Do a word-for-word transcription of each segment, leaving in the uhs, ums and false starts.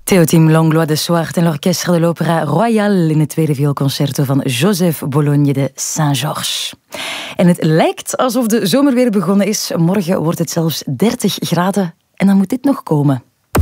Théotime Langlois de Swart en l'Orchestre de l'Opéra Royal in het tweede vioolconcerto van Joseph Bologne de Saint-Georges. En het lijkt alsof de zomer weer begonnen is. Morgen wordt het zelfs dertig graden en dan moet dit nog komen.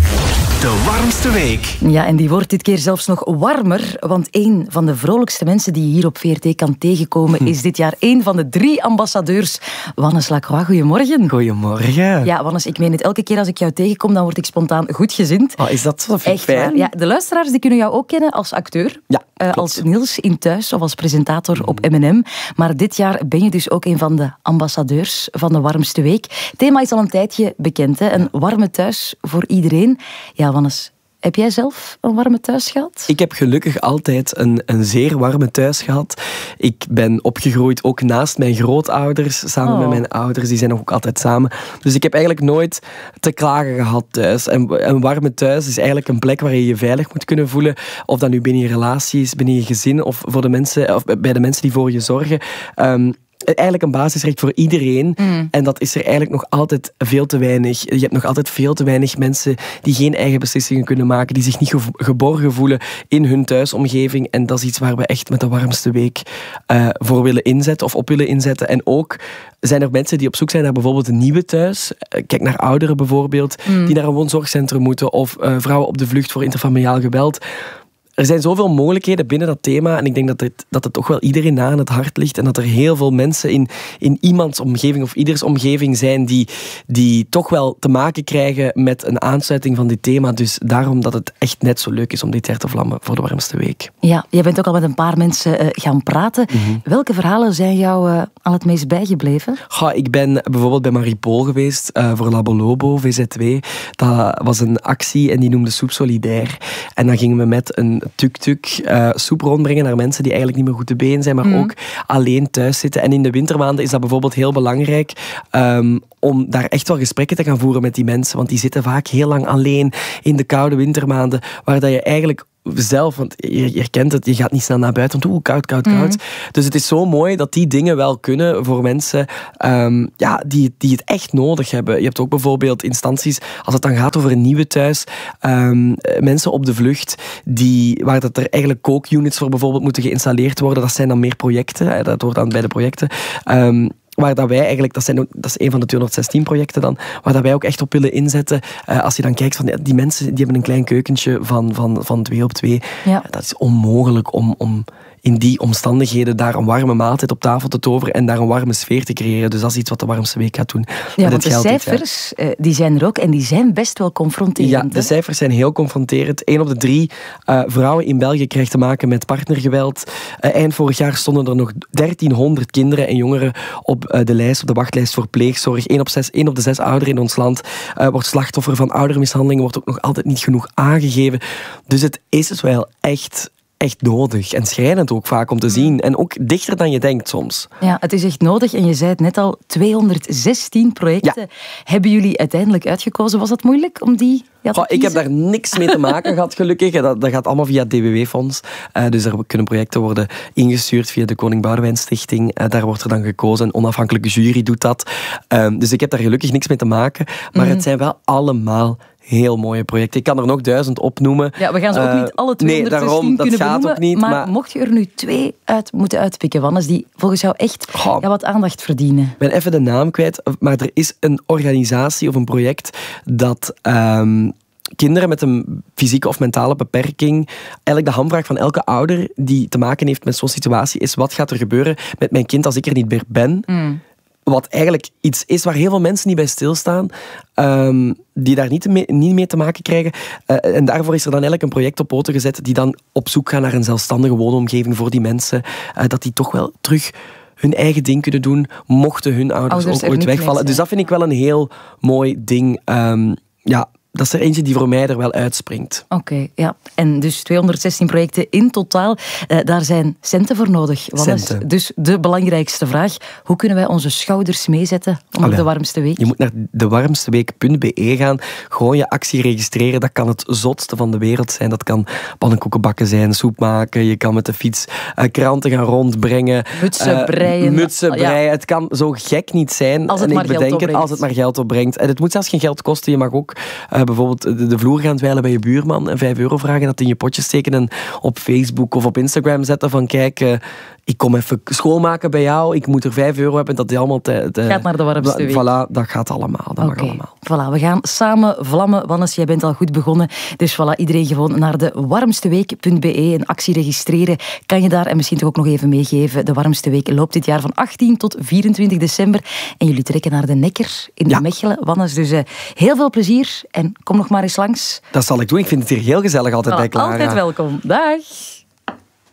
De warmste week. Ja, en die wordt dit keer zelfs nog warmer, want een van de vrolijkste mensen die je hier op V R T kan tegenkomen hm. is dit jaar een van de drie ambassadeurs. Wannes Lacroix, goedemorgen. Goedemorgen. Ja, Wannes, ik meen het, elke keer als ik jou tegenkom, dan word ik spontaan goedgezind. Oh, is dat zo Echt fijn? waar. Ja, de luisteraars die kunnen jou ook kennen als acteur. Ja, uh, als Niels in Thuis of als presentator mm. op M en M. Maar dit jaar ben je dus ook een van de ambassadeurs van de warmste week. Het thema is al een tijdje bekend, hè? Een warme thuis voor iedereen. Ja, Wannes, heb jij zelf een warme thuis gehad? Ik heb gelukkig altijd een, een zeer warme thuis gehad. Ik ben opgegroeid ook naast mijn grootouders, samen oh. met mijn ouders. Die zijn ook altijd samen. Dus ik heb eigenlijk nooit te klagen gehad thuis. En een warme thuis is eigenlijk een plek waar je je veilig moet kunnen voelen. Of dat nu binnen je relatie is, binnen je gezin of, voor de mensen, of bij de mensen die voor je zorgen. Um, Eigenlijk een basisrecht voor iedereen. Mm. En dat is er eigenlijk nog altijd veel te weinig. Je hebt nog altijd veel te weinig mensen die geen eigen beslissingen kunnen maken, die zich niet ge- geborgen voelen in hun thuisomgeving. En dat is iets waar we echt met de warmste week uh, voor willen inzetten of op willen inzetten. En ook zijn er mensen die op zoek zijn naar bijvoorbeeld een nieuwe thuis. Kijk naar ouderen bijvoorbeeld, mm. die naar een woonzorgcentrum moeten. Of uh, vrouwen op de vlucht voor interfamiliaal geweld. Er zijn zoveel mogelijkheden binnen dat thema en ik denk dat het, dat het toch wel iedereen na aan het hart ligt en dat er heel veel mensen in, in iemands omgeving of ieders omgeving zijn die, die toch wel te maken krijgen met een aansluiting van dit thema. Dus daarom dat het echt net zo leuk is om dit jaar te vlammen voor de warmste week. Ja, jij bent ook al met een paar mensen uh, gaan praten. Mm-hmm. Welke verhalen zijn jou uh, al het meest bijgebleven? Goh, ik ben bijvoorbeeld bij Maripool geweest uh, voor Labo Lobo, V Z W. Dat was een actie en die noemde Soep Solidair. En dan gingen we met een tuk-tuk uh, soep rondbrengen naar mensen die eigenlijk niet meer goed te been zijn, maar mm. ook alleen thuis zitten. En in de wintermaanden is dat bijvoorbeeld heel belangrijk um, om daar echt wel gesprekken te gaan voeren met die mensen, want die zitten vaak heel lang alleen in de koude wintermaanden, waar dat je eigenlijk zelf, want je herkent het, je gaat niet snel naar buiten, want oeh, koud, koud, koud. Mm. Dus het is zo mooi dat die dingen wel kunnen voor mensen um, ja, die, die het echt nodig hebben. Je hebt ook bijvoorbeeld instanties, als het dan gaat over een nieuwe thuis, um, mensen op de vlucht, die, waar dat er eigenlijk kookunits voor bijvoorbeeld moeten geïnstalleerd worden, dat zijn dan meer projecten, dat hoort dan bij de projecten. Um, Waar dat wij eigenlijk, dat, zijn, dat is een van de tweehonderdzestien projecten dan, waar dat wij ook echt op willen inzetten. Uh, als je dan kijkt, van die mensen die hebben een klein keukentje van, van, van twee op twee. Ja. Dat is onmogelijk om, om in die omstandigheden daar een warme maaltijd op tafel te toveren en daar een warme sfeer te creëren. Dus dat is iets wat de warmste week gaat doen. Ja, want de cijfers, uh, die zijn er ook en die zijn best wel confronterend. Ja, de cijfers zijn heel confronterend. Eén op de drie uh, vrouwen in België krijgt te maken met partnergeweld. Uh, eind vorig jaar stonden er nog dertienhonderd kinderen en jongeren op uh, de lijst, op de wachtlijst voor pleegzorg. Eén op, zes, één op de zes ouderen in ons land uh, wordt slachtoffer van oudermishandelingen, wordt ook nog altijd niet genoeg aangegeven. Dus het is dus wel echt... echt nodig en schrijnend ook vaak om te zien. En ook dichter dan je denkt soms. Ja, het is echt nodig. En je zei het net al, tweehonderdzestien projecten ja. hebben jullie uiteindelijk uitgekozen. Was dat moeilijk om die ja, te Goh, Ik heb daar niks mee te maken gehad, gelukkig. Dat, dat gaat allemaal via het D W W-fonds. Uh, dus er kunnen projecten worden ingestuurd via de Koning Boudewijn Stichting. Uh, daar wordt er dan gekozen. Een onafhankelijke jury doet dat. Uh, dus ik heb daar gelukkig niks mee te maken. Maar mm. het zijn wel allemaal heel mooie projecten. Ik kan er nog duizend opnoemen. Ja, we gaan ze ook niet alle tweehonderdzestien nee, daarom, kunnen dat gaat benoemen. Ook niet, maar, maar mocht je er nu twee uit moeten uitpikken, Wannes, die volgens jou echt oh, ja, wat aandacht verdienen? Ik ben even de naam kwijt, maar er is een organisatie of een project dat... Um, kinderen met een fysieke of mentale beperking, eigenlijk de hamvraag van elke ouder die te maken heeft met zo'n situatie is, wat gaat er gebeuren met mijn kind als ik er niet meer ben? Mm. Wat eigenlijk iets is waar heel veel mensen niet bij stilstaan, um, die daar niet mee, niet mee te maken krijgen. Uh, en daarvoor is er dan eigenlijk een project op poten gezet die dan op zoek gaat naar een zelfstandige woonomgeving voor die mensen, uh, dat die toch wel terug hun eigen ding kunnen doen, mochten hun ouders, ouders ook ooit wegvallen. Dus dat vind ik wel een heel mooi ding. Um, ja, dat is er eentje die voor mij er wel uitspringt. Oké, okay, ja. En dus tweehonderdzestien projecten in totaal. Uh, daar zijn centen voor nodig. Centen. Dus de belangrijkste vraag. Hoe kunnen wij onze schouders meezetten onder Allee, de warmste week? Je moet naar de warmsteweek punt b e gaan. Gewoon je actie registreren. Dat kan het zotste van de wereld zijn. Dat kan pannenkoeken bakken zijn, soep maken. Je kan met de fiets uh, kranten gaan rondbrengen. Mutsen uh, breien. Mutsen breien. Ja. Het kan zo gek niet zijn. Als het en maar ik geld bedenk opbrengt. Het, als het maar geld opbrengt. En het moet zelfs geen geld kosten. Je mag ook... Uh, bijvoorbeeld de, de vloer gaan dweilen bij je buurman en vijf euro vragen, dat in je potje steken en op Facebook of op Instagram zetten van kijk, uh, ik kom even schoonmaken bij jou, ik moet er vijf euro hebben, dat die allemaal te, te, gaat naar de warmste week. Voilà, dat gaat allemaal. Dat okay. mag allemaal. Voilà, we gaan samen vlammen. Wannes, jij bent al goed begonnen. Dus voilà, iedereen gewoon naar de warmsteweek punt be, een actie registreren. Kan je daar en misschien toch ook nog even meegeven. De Warmste Week loopt dit jaar van achttien tot vierentwintig december. En jullie trekken naar de Nekker in ja. de Mechelen, Wannes. Dus uh, heel veel plezier en kom nog maar eens langs. Dat zal ik doen. Ik vind het hier heel gezellig altijd voilà, bij Clara. Altijd welkom. Dag.